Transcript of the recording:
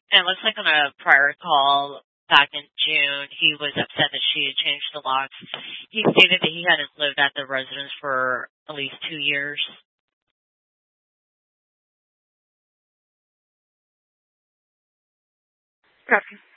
And it looks like on a prior call back in June, he was upset that she had changed the locks. He stated that he hadn't lived at the residence for at least 2 years. Copy.